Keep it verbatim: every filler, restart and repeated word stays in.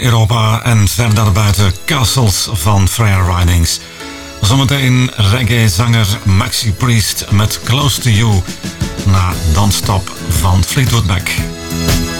Europa en verder buiten Castles van Freya Ridings. Zometeen reggae-zanger Maxi Priest met Close to You na Don't Stop van Fleetwood Mac.